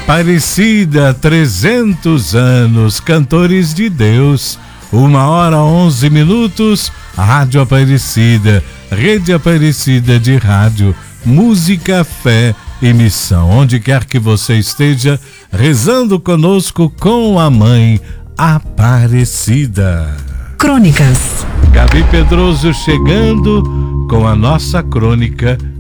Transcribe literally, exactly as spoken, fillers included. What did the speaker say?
Aparecida, trezentos anos, cantores de Deus. Uma hora, onze minutos, Rádio Aparecida, Rede Aparecida de Rádio, música, fé e missão. Onde quer que você esteja, rezando conosco com a Mãe Aparecida. Crônicas. Gabi Pedroso chegando com a nossa crônica